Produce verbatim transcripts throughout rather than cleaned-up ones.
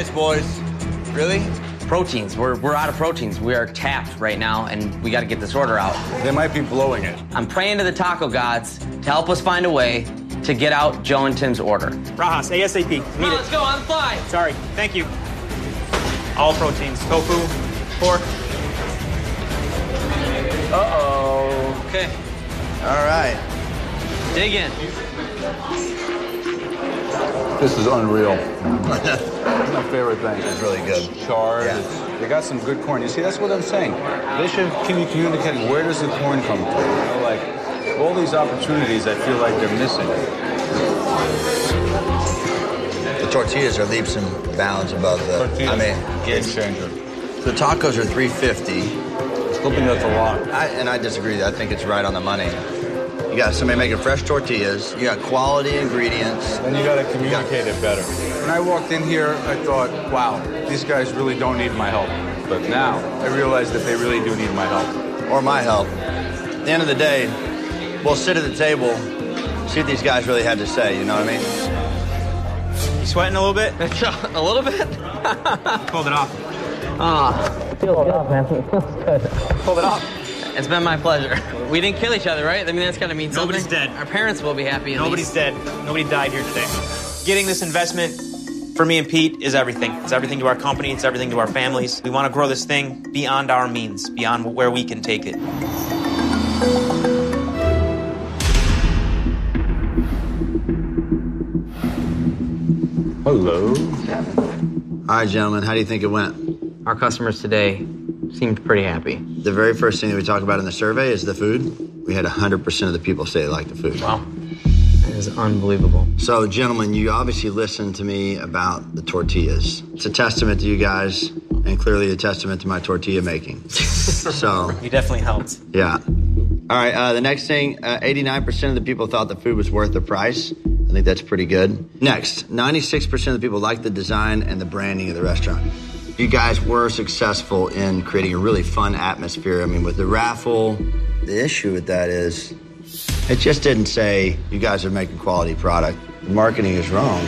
this, boys. Really? Proteins. We're, we're out of proteins. We are tapped right now, and we got to get this order out. They might be blowing it. I'm praying to the taco gods to help us find a way to get out Joe and Tim's order. Rajas, ASAP. Need Come on, it. let's go on the fly. Sorry. Thank you. All proteins. Tofu, pork. Uh-oh. Okay. All right. Dig in. This is unreal. It's my favorite thing. It's really good. Chard. Yeah. It's- They got some good corn. You see, that's what I'm saying. They should keep communicating, where does the corn come from? You know, like, all these opportunities, I feel like they're missing. The tortillas are leaps and bounds above the. Tortillas, I mean, game it's- changer. the tacos are three fifty. Still think that's a lot. I, and I disagree. I think it's right on the money. You got somebody making fresh tortillas. You got quality ingredients. Then you got to communicate it better. When I walked in here, I thought, wow, these guys really don't need my help. But now, I realize that they really do need my help. Or my help. At the end of the day, we'll sit at the table, see what these guys really had to say. You know what I mean? You sweating a little bit? A little bit? Pulled it off. Ah, feels good, man. It feels good. Pulled it off. It's been my pleasure. We didn't kill each other, right? I mean, that's got to mean something. Nobody's dead. Our parents will be happy. At Nobody's least. dead. Nobody died here today. Getting this investment for me and Pete is everything. It's everything to our company. It's everything to our families. We want to grow this thing beyond our means, beyond where we can take it. Hello. All right, gentlemen, how do you think it went? Our customers today seemed pretty happy. The very first thing that we talk about in the survey is the food. We had one hundred percent of the people say they like the food. Wow. That is unbelievable. So, gentlemen, you obviously listened to me about the tortillas. It's a testament to you guys, and clearly a testament to my tortilla making. So, You definitely helped. yeah. All right, uh, the next thing, uh, eighty-nine percent of the people thought the food was worth the price. I think that's pretty good. Next, ninety-six percent of the people liked the design and the branding of the restaurant. You guys were successful in creating a really fun atmosphere. I mean, with the raffle, the issue with that is it just didn't say you guys are making quality product. The marketing is wrong.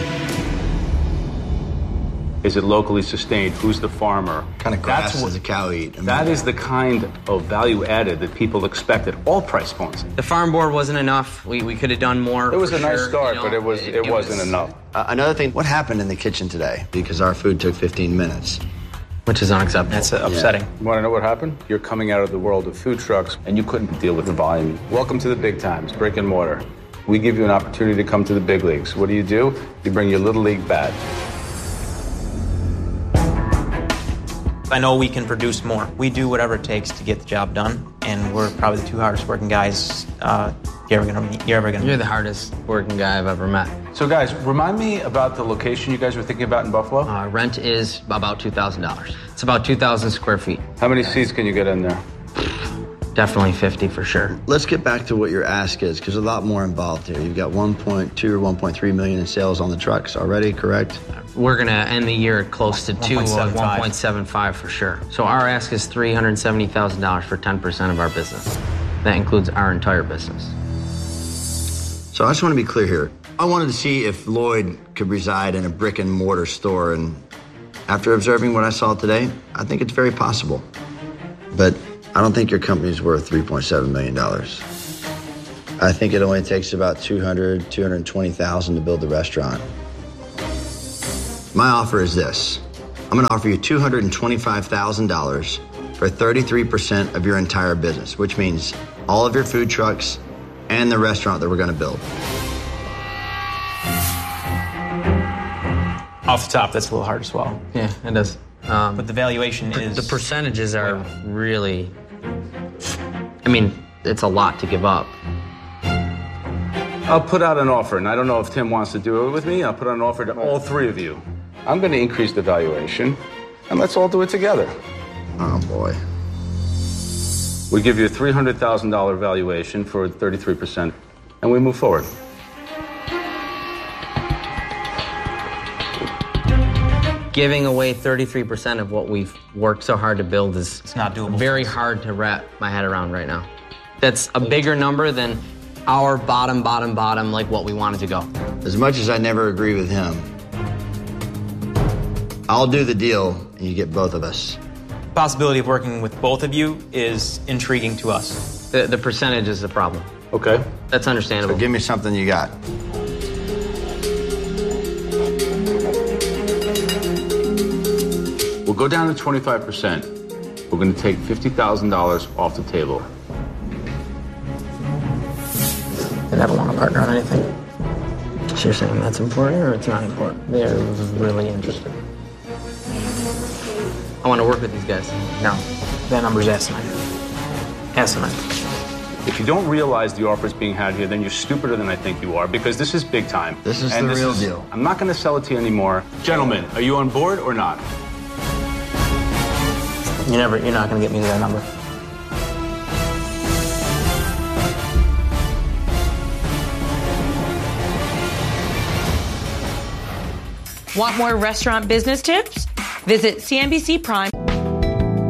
Is it locally sustained? Who's the farmer? What kind of grass That's what- does a cow eat? I mean, That is the kind of value added that people expect at all price points. The farm board wasn't enough. We, we could have done more. It was for a nice sure, start, you know. but it was it, wasn't was- enough. Uh, another thing, what happened in the kitchen today? Because our food took fifteen minutes. Which is unacceptable. That's upsetting. You want to know what happened? You're coming out of the world of food trucks, and you couldn't deal with the volume. Welcome to the big times, brick and mortar. We give you an opportunity to come to the big leagues. What do you do? You bring your little league bat. I know we can produce more. We do whatever it takes to get the job done, and we're probably the two hardest working guys uh, you're ever gonna meet. You're ever gonna. You're meet. the hardest working guy I've ever met. So, guys, remind me about the location you guys were thinking about in Buffalo. Uh, rent is about two thousand dollars. It's about two thousand square feet. How many seats can you get in there? Definitely fifty for sure. Let's get back to what your ask is, because there's a lot more involved here. You've got one point two or one point three million in sales on the trucks already, correct? We're going to end the year close to two, one point seven five. one point seven five for sure. So our ask is three hundred seventy thousand dollars for ten percent of our business. That includes our entire business. So I just want to be clear here. I wanted to see if Lloyd could reside in a brick and mortar store, and after observing what I saw today, I think it's very possible. But I don't think your company's worth three point seven million dollars. I think it only takes about two hundred, two hundred twenty thousand to build the restaurant. My offer is this. I'm going to offer you two hundred twenty-five thousand dollars for thirty-three percent of your entire business, which means all of your food trucks and the restaurant that we're going to build. Off the top, that's a little hard to swallow. Yeah, it does. Um, But the valuation is the percentages are really, I mean, it's a lot to give up. I'll put out an offer, and I don't know if Tim wants to do it with me. I'll put out an offer to all three of you. I'm going to increase the valuation, and let's all do it together. Oh, boy. We give you a three hundred thousand dollars valuation for thirty-three percent, and we move forward. Giving away thirty-three percent of what we've worked so hard to build is It's not doable. very hard to wrap my head around right now. That's a bigger number than our bottom, bottom, bottom, like what we wanted to go. As much as I never agree with him, I'll do the deal, and you get both of us. Possibility of working with both of you is intriguing to us. The, the percentage is the problem. Okay. That's understandable. So give me something you got. We'll go down to twenty-five percent. We're going to take fifty thousand dollars off the table. They never want to partner on anything. So you're saying that's important or it's not important? They're really interested. I want to work with these guys. No, that number's asinine. Asinine. If you don't realize the offer is being had here, then you're stupider than I think you are, because this is big time. This is and the this real is, deal. I'm not going to sell it to you anymore. Gentlemen, are you on board or not? You never, you're not going to get me to that number. Want more restaurant business tips? Visit C N B C Prime.